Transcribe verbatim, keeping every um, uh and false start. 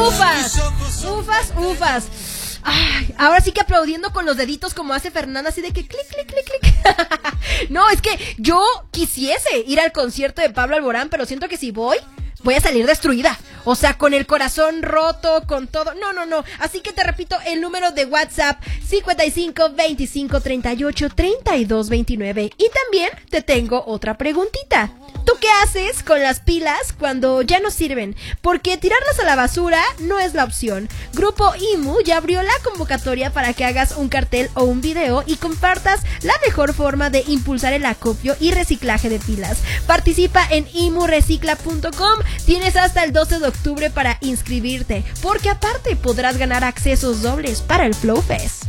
ufas, ufas, ufas. Ay, ahora sí que aplaudiendo con los deditos como hace Fernanda, así de que clic, clic, clic, clic. No, es que yo quisiese ir al concierto de Pablo Alborán, pero siento que si voy, voy a salir destruida. O sea, con el corazón roto, con todo. No, no, no. Así que te repito el número de WhatsApp: cincuenta y cinco, veinticinco, treinta y ocho, treinta y dos, veintinueve. Y también te tengo otra preguntita. ¿Tú qué haces con las pilas cuando ya no sirven? Porque tirarlas a la basura no es la opción. Grupo I M U ya abrió la convocatoria para que hagas un cartel o un video y compartas la mejor forma de impulsar el acopio y reciclaje de pilas. Participa en imurecicla punto com. Tienes hasta el doce de octubre para inscribirte, porque aparte podrás ganar accesos dobles para el Flow Fest.